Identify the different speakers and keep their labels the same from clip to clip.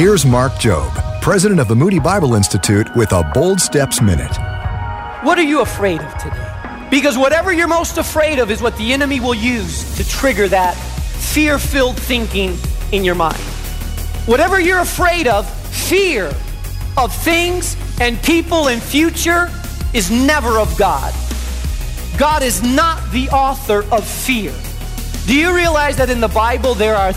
Speaker 1: Here's Mark Jobe, president of the Moody Bible Institute, with a Bold Steps Minute.
Speaker 2: What are you afraid of today? Because whatever you're most afraid of is what the enemy will use to trigger that fear-filled thinking in your mind. Whatever you're afraid of, fear of things and people and future, is never of God. God is not the author of fear. Do you realize that in the Bible there are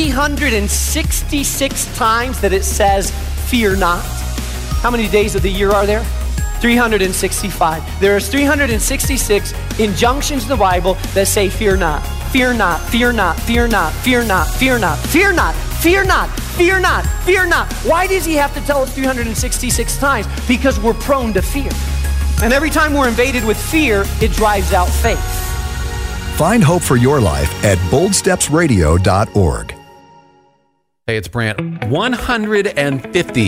Speaker 2: 366 times that it says, fear not? How many days of the year are there? 365. There's 366 injunctions in the Bible that say, fear not, fear not, fear not, fear not, fear not, fear not, fear not, fear not, fear not, fear not. Why does he have to tell us 366 times? Because we're prone to fear. And every time we're invaded with fear, it drives out faith.
Speaker 1: Find hope for your life at boldstepsradio.org.
Speaker 3: Hey, it's Brant. 150.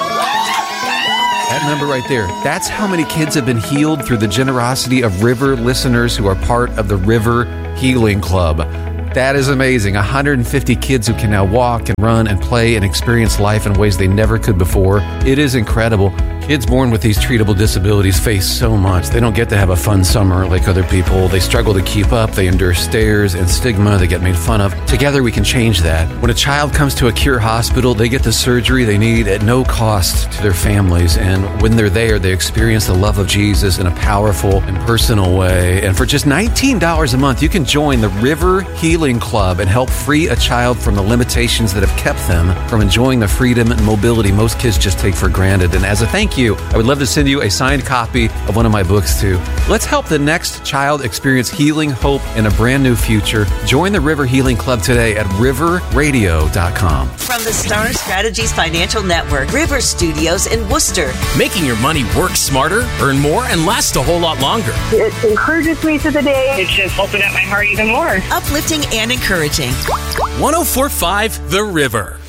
Speaker 3: That number right there, that's how many kids have been healed through the generosity of River listeners who are part of the River Healing Club. That is amazing. 150 kids who can now walk and run and play and experience life in ways they never could before. It is incredible. Kids born with these treatable disabilities face so much. They don't get to have a fun summer like other people. They struggle to keep up. They endure stares and stigma. They get made fun of. Together we can change that. When a child comes to a Cure hospital, they get the surgery they need at no cost to their families. And when they're there, they experience the love of Jesus in a powerful and personal way. And for just $19 a month, you can join the River Healing Club and help free a child from the limitations that have kept them from enjoying the freedom and mobility most kids just take for granted. And as a thank you, I would love to send you a signed copy of one of my books too. Let's help the next child experience healing, hope, and a brand new future. Join the River Healing Club today at riverradio.com.
Speaker 4: From the Star Strategies Financial Network, River Studios in Worcester.
Speaker 5: Making your money work smarter, earn more, and last a whole lot longer.
Speaker 6: It encourages me through the day. It's just opened up my heart even more.
Speaker 4: Uplifting and encouraging.
Speaker 5: 104.5 The River.